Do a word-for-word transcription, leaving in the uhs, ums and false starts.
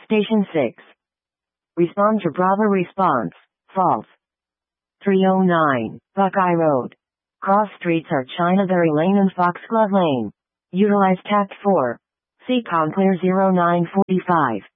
Station six. Respond to Bravo response. False. three oh nine. Buckeye Road. Cross streets are Chinaberry Lane and Foxglove Lane. Utilize tact four. See ComClear zero nine four five.